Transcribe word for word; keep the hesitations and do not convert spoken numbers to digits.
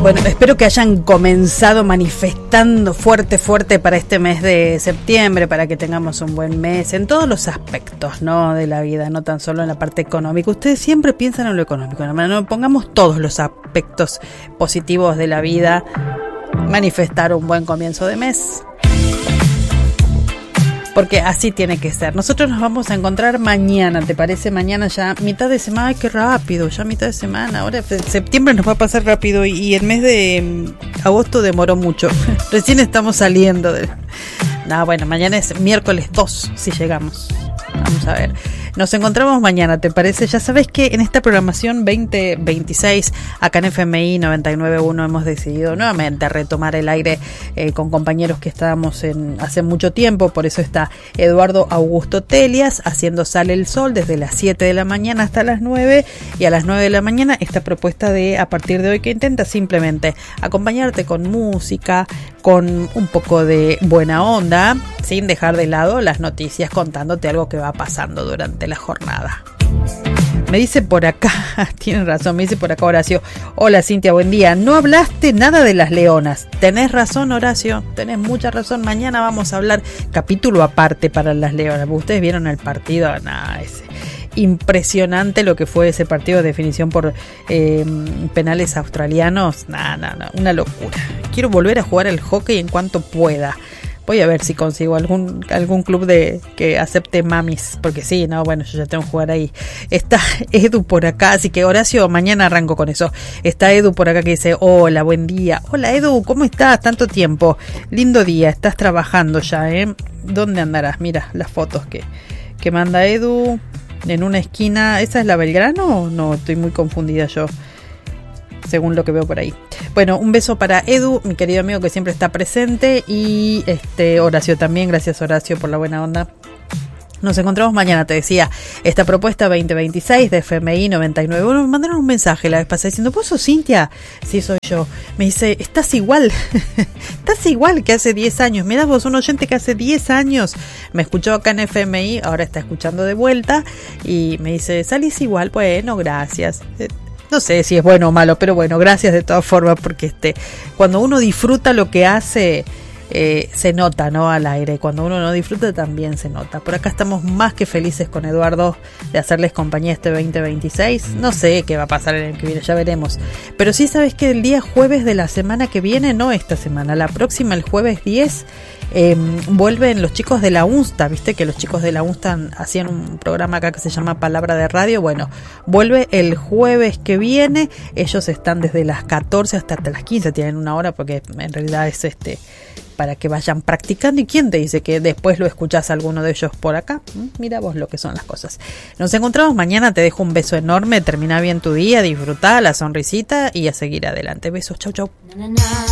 Bueno, espero que hayan comenzado manifestando fuerte, fuerte para este mes de septiembre, para que tengamos un buen mes en todos los aspectos, ¿no?, de la vida, no tan solo en la parte económica. Ustedes siempre piensan en lo económico, ¿no? No pongamos todos los aspectos positivos de la vida, manifestar un buen comienzo de mes, porque así tiene que ser. Nosotros nos vamos a encontrar mañana, ¿te parece? Mañana ya, mitad de semana. ¡Ay, qué rápido! Ya mitad de semana. Ahora septiembre nos va a pasar rápido y, y el mes de agosto demoró mucho. Recién estamos saliendo de... No, bueno, mañana es miércoles dos, si llegamos. Vamos a ver. Nos encontramos mañana, ¿te parece? Ya sabes que en esta programación veinte veintiséis, acá en F M I noventa y nueve punto uno, hemos decidido nuevamente retomar el aire eh, con compañeros que estábamos en hace mucho tiempo. Por eso está Eduardo Augusto Telias haciendo Sale el Sol desde las siete de la mañana hasta las nueve, y a las nueve de la mañana esta propuesta de a partir de hoy, que intenta simplemente acompañarte con música, con un poco de buena onda, sin dejar de lado las noticias, contándote algo que va pasando durante la jornada. Me dice por acá, tienen razón, me dice por acá Horacio: hola Cintia, buen día. No hablaste nada de las leonas. Tenés razón, Horacio, tenés mucha razón. Mañana vamos a hablar capítulo aparte para las leonas. Ustedes vieron el partido, nada, ese impresionante lo que fue ese partido de definición por eh, penales australianos. Nada, nada, nada, una locura. Quiero volver a jugar al hockey en cuanto pueda. Voy a ver si consigo algún algún club de que acepte mamis, porque sí, no, bueno, yo ya tengo que jugar ahí. Está Edu por acá, así que Horacio, mañana arranco con eso. Está Edu por acá que dice: hola, buen día. Hola Edu, ¿cómo estás? Tanto tiempo. Lindo día, estás trabajando ya, ¿eh? ¿Dónde andarás? Mira las fotos que, que manda Edu en una esquina. ¿Esa es la Belgrano o no? Estoy muy confundida yo, según lo que veo por ahí. Bueno, un beso para Edu, mi querido amigo que siempre está presente, y este Horacio también. Gracias, Horacio, por la buena onda. Nos encontramos mañana, te decía, esta propuesta veinte veintiséis de F M I noventa y nueve. Bueno, me mandaron un mensaje la vez pasada diciendo: ¿vos sos Cintia? Sí, soy yo. Me dice: estás igual, estás igual que hace diez años. Mirá vos, un oyente que hace diez años me escuchó acá en F M I, ahora está escuchando de vuelta, y me dice: salís igual. Bueno, gracias. No sé si es bueno o malo, pero bueno, gracias de todas formas, porque este, cuando uno disfruta lo que hace, eh, se nota, ¿no?, al aire. Cuando uno no disfruta, también se nota. Por acá estamos más que felices con Eduardo de hacerles compañía este veinte veintiséis. No sé qué va a pasar en el que viene, ya veremos. Pero sí sabes que el día jueves de la semana que viene, no esta semana, la próxima, el jueves diez, Eh, vuelven los chicos de la UNSTA. Viste que los chicos de la UNSTA hacían un programa acá que se llama Palabra de Radio. Bueno, vuelve el jueves que viene. Ellos están desde las catorce hasta, hasta las quince, tienen una hora, porque en realidad es este para que vayan practicando. ¿Y quién te dice que después lo escuchás a alguno de ellos por acá? Mira vos lo que son las cosas. Nos encontramos mañana, te dejo un beso enorme, termina bien tu día, disfrutá la sonrisita y a seguir adelante. Besos, chau chau.